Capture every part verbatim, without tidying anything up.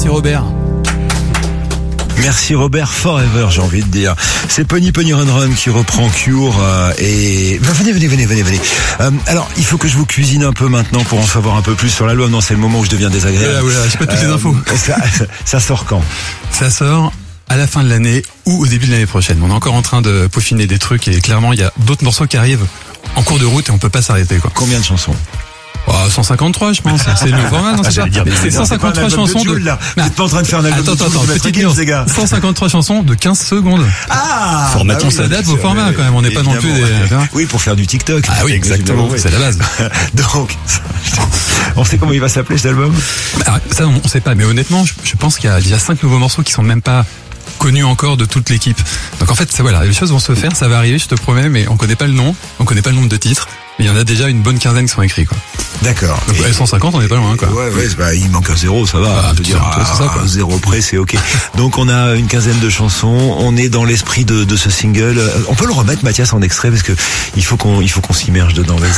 Merci Robert. Merci Robert Forever, j'ai envie de dire. C'est Pony Pony Run Run qui reprend Cure euh, et venez venez venez venez venez. Euh, alors il faut que je vous cuisine un peu maintenant pour en savoir un peu plus sur l'album. Non, c'est le moment où je deviens désagréable. Voilà, voilà, j'ai pas toutes les Euh, infos. Ça, ça sort quand? Ça sort à la fin de l'année ou au début de l'année prochaine. On est encore en train de peaufiner des trucs et clairement il y a d'autres morceaux qui arrivent en cours de route et on peut pas s'arrêter quoi. Combien de chansons? Oh, cent cinquante-trois je pense, c'est le format, non, c'est j'allais ça. dire, C'est cent cinquantre-trois chansons de... Là. Vous êtes pas en train de faire un album Attends, de attends, Jules, de petite Maître nuance. Gims, les gars. cent cinquante-trois chansons de quinze secondes. Ah, Format, bah on oui, s'adapte bien au sûr, format mais quand même, on n'est pas non plus des... évidemment, oui, pour faire du TikTok. Ah oui, exactement, Oui. c'est la base. Donc, on sait comment il va s'appeler cet album? Alors, ça, on sait pas, mais honnêtement, je, je pense qu'il y a déjà cinq nouveaux morceaux qui sont même pas connus encore de toute l'équipe. Donc en fait, ça, voilà, les choses vont se faire, ça va arriver, je te promets, mais on connaît pas le nom, on connaît pas le nombre de titres, mais il y en a déjà une bonne quinzaine qui sont écrits, quoi. D'accord. Donc et cent cinquante, on n'est pas loin, quoi. Ouais, ouais, bah, il manque un zéro, ça va. Ah, je veux dire, c'est ça, quoi. à zéro près, c'est ok. Donc on a une quinzaine de chansons, on est dans l'esprit de, de ce single. On peut le remettre, Mathias, en extrait, parce que il faut qu'on, il faut qu'on s'immerge dedans, vas-y.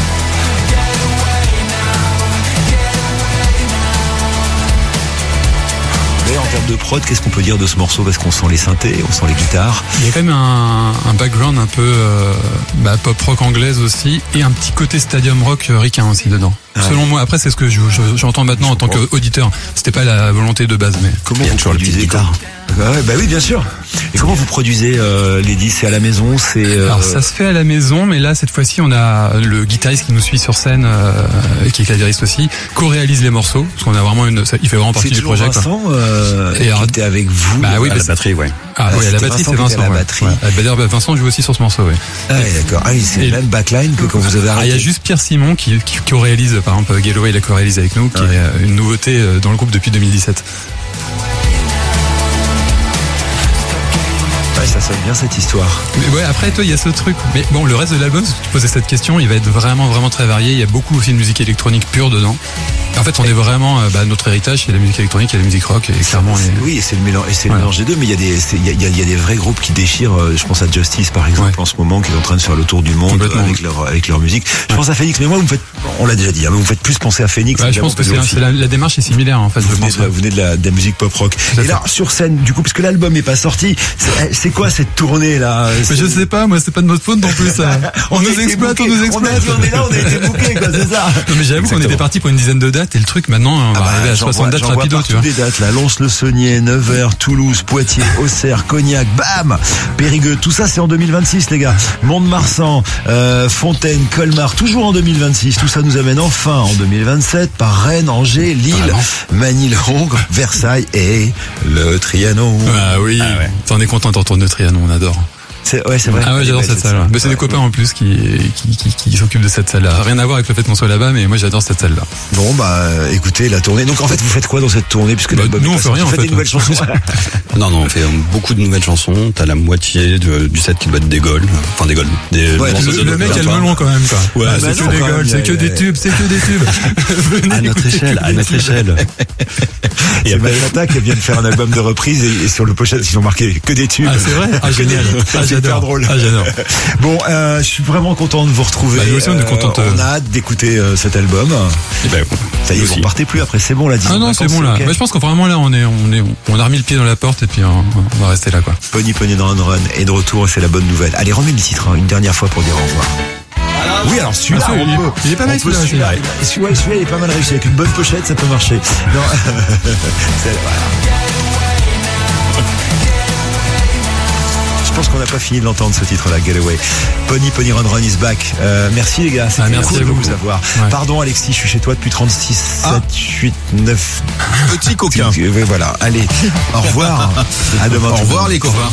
En termes de prod, qu'est-ce qu'on peut dire de ce morceau? Parce qu'on sent les synthés, on sent les guitares. Il y a quand même un, un background un peu euh, bah, pop rock anglaise aussi et un petit côté stadium rock euh, ricain aussi dedans. Ah Selon ouais. moi, après c'est ce que je, je, j'entends maintenant en tant qu'auditeur. C'était pas la volonté de base, mais Comment Il y a vous toujours le produisez petit guitare. Bah, ouais, bah oui, bien sûr. Et comment vous produisez euh, les disques? C'est à la maison, c'est. Euh... Alors ça se fait à la maison, mais là cette fois-ci on a le guitariste qui nous suit sur scène, euh, qui est clavieriste aussi, co-réalise les morceaux, parce qu'on a vraiment une, ça, il fait vraiment partie c'est du toujours projet. Vincent Quoi. euh, Et qui alors, était avec vous. Bah oui, À bah, la batterie, ouais. Ah, Ah, oui, à la c'était batterie Vincent c'est qui était Vincent. à la Ouais. batterie. Ouais. D'ailleurs, bah, Vincent joue aussi sur ce morceau, ouais. Ah oui, d'accord. Ah oui, c'est Et- le même backline que quand vous avez Ah, arrêté. il y a juste Pierre Simon qui, qui co-réalise, par exemple, Galloway il a co-réalisé avec nous, qui Ouais. est euh, une nouveauté euh, dans le groupe depuis deux mille dix-sept. Ouais, ça sonne bien cette histoire. Mais ouais, après toi il y a ce truc. Mais bon, le reste de l'album, si tu posais cette question, il va être vraiment vraiment très varié. Il y a beaucoup aussi de musique électronique pure dedans. En fait, on est vraiment euh, bah, notre héritage, c'est la musique électronique et la musique rock, et clairement. C'est- les- Oui, et c'est le mélange, et c'est le Voilà. mélange des deux. Mais il y a des, c'est- il y a, il y a- il y a des vrais groupes qui déchirent. euh, Je pense à Justice par exemple Ouais. en ce moment, qui est en train de faire le tour du monde Complètement. avec leur avec leur musique. Je pense à Phoenix, mais moi vous me faites, on l'a déjà dit, hein, mais vous me faites plus penser à Phoenix. Bah, je évidemment, pense que c'est, vous un- aussi. c'est la, la démarche est similaire en fait. Vous Je venez, pense. de, la- vous venez de la, de la musique pop rock. Tout à Et fait. là, sur scène, du coup, puisque l'album est pas sorti, c'est, c'est quoi cette tournée là? Mais je sais pas, moi c'est pas de notre faute non plus ça. On, a nous été exploite, on booké. nous exploite. On a dit, on est là, on a été booké, quoi, c'est ça. Non mais j'avoue qu'on Exactement. était parti pour une dizaine de dates et le truc maintenant on va Ah bah, arriver à j'en soixante vois- dates j'en vois rapido, partout tu vois. des dates là, Lons-le-Saunier, Nevers, Toulouse, Poitiers, Auxerre, Cognac, bam, Périgueux, tout ça c'est en deux mille vingt-six les gars. Mont-de-Marsan, euh, Fontaine, Colmar, toujours en deux mille vingt-six. Tout ça nous amène enfin en deux mille vingt-sept par Rennes, Angers, Lille, Vraiment Manille-le-Hongre, Versailles et le Trianon. Ah oui, Ah ouais. t'en es content d'entendre le Trianon, on adore. C'est, ouais, c'est vrai. Ah ouais, j'adore cette salle. Mais c'est des copains en plus qui, qui, qui, qui s'occupent de cette salle-là. Rien à voir avec le fait qu'on soit là-bas, mais moi j'adore cette salle-là. Bon bah écoutez la tournée. Donc en fait vous faites quoi dans cette tournée puisque Bah, l'album nous, est on pas fait sorti. rien, Vous en faites fait. des nouvelles chansons. Non, non, on fait euh, beaucoup de nouvelles chansons. T'as la moitié de- du set qui doit être des goals. Enfin, des goals. Des Ouais, morceaux Le, de le notre mec a le répertoire. melon quand même, quoi. Ouais, Ah, bah c'est non, que des quand même, goals, il y a- c'est que des tubes, c'est que des tubes. Venez À notre écouter échelle, que à des notre tubes. échelle. Il y a Bachata qui vient de faire un album de reprise et, et sur le pochette ils ont marqué que des tubes. Ah, c'est vrai? Ah, Que des génial. hits. Ah, C'est hyper j'adore. drôle. Ah, j'adore. Bon, euh, je suis vraiment content de vous retrouver. Bah, nous aussi, on est content de- on a hâte d'écouter euh, cet album. Et ben, Ça y est, nous vous aussi. repartez plus après, c'est bon là. dix ans Ah de non, c'est vacances, bon là. ok. Moi je pense qu'on vraiment là, on est, on est, on a remis le pied dans la porte et puis on, on va rester là, quoi. Pony Pony Run Run est de retour et c'est la bonne nouvelle. Allez, remets le titre hein, une dernière fois pour dire au revoir. Oui, alors celui-là, Ah, on il est- peut. il est pas mal, on peut, celui-là, celui-là. Celui-là, celui-là, il est pas mal réussi. Avec une bonne pochette, ça peut marcher. Non. C'est- voilà. Je pense qu'on n'a pas fini de l'entendre ce titre-là, Galloway. Pony Pony Run Run is back. Euh, merci les gars, c'était Ah, merci cool à de vous. vous avoir. Ouais. Pardon Alexis, je suis chez toi depuis trente-six, Ah. sept, huit, neuf. Petit coquin. Oui, voilà. Allez, au revoir. À demain. Au tout le revoir monde. les copains.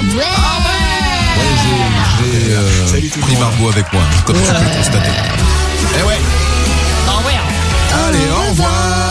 J'ai euh, Salut tout le pris monde. Margot avec moi, comme tu peux le constater. Eh ouais. Au revoir. Allez, au revoir.